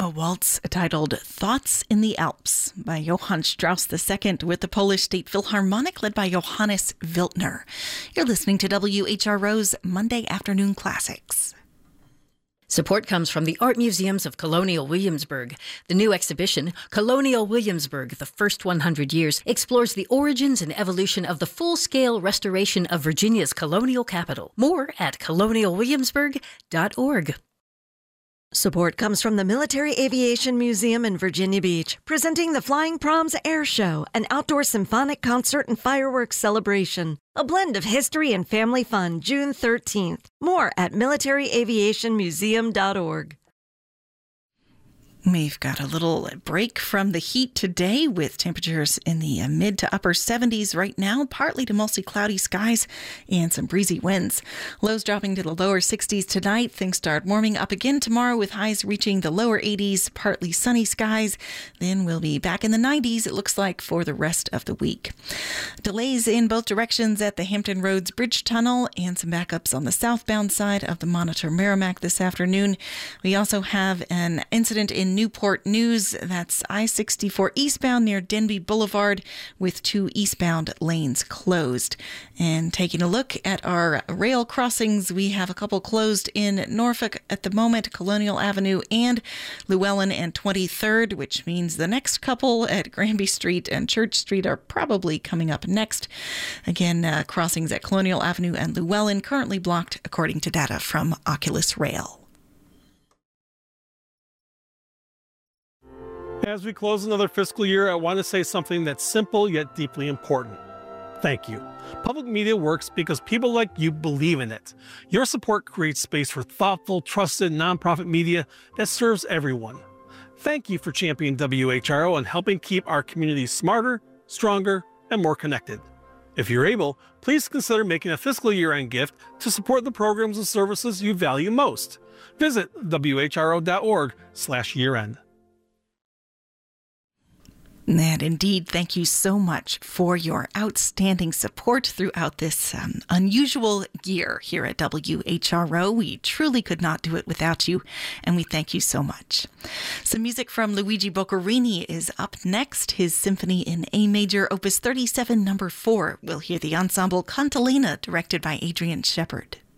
A waltz titled Thoughts in the Alps by Johann Strauss II with the Polish State Philharmonic led by Johannes Wiltner. You're listening to WHRO's Monday Afternoon Classics. Support comes from the Art Museums of Colonial Williamsburg. The new exhibition, Colonial Williamsburg, the First 100 Years, explores the origins and evolution of the full-scale restoration of Virginia's colonial capital. More at colonialwilliamsburg.org. Support comes from the Military Aviation Museum in Virginia Beach, presenting the Flying Proms Air Show, an outdoor symphonic concert and fireworks celebration. A blend of history and family fun, June 13th. More at militaryaviationmuseum.org. We've got a little break from the heat today with temperatures in the mid to upper 70s right now, partly to mostly cloudy skies and some breezy winds. Lows dropping to the lower 60s tonight. Things start warming up again tomorrow with highs reaching the lower 80s, partly sunny skies. Then we'll be back in the 90s, it looks like, for the rest of the week. Delays in both directions at the Hampton Roads Bridge Tunnel and some backups on the southbound side of the Monitor Merrimack this afternoon. We also have an incident in Newport News. That's I-64 eastbound near Denby Boulevard with 2 eastbound lanes closed. And taking a look at our rail crossings, we have a couple closed in Norfolk at the moment, Colonial Avenue and Llewellyn and 23rd, which means the next couple at Granby Street and Church Street are probably coming up next. Again, crossings at Colonial Avenue and Llewellyn currently blocked according to data from Oculus Rail. As we close another fiscal year, I want to say something that's simple yet deeply important. Thank you. Public media works because people like you believe in it. Your support creates space for thoughtful, trusted, nonprofit media that serves everyone. Thank you for championing WHRO and helping keep our community smarter, stronger, and more connected. If you're able, please consider making a fiscal year-end gift to support the programs and services you value most. Visit whro.org/year-end. And indeed, thank you so much for your outstanding support throughout this unusual year here at WHRO. We truly could not do it without you, and we thank you so much. Some music from Luigi Boccherini is up next. His Symphony in A Major, Opus 37, number 4. We'll hear the ensemble Cantilena, directed by Adrian Shepard.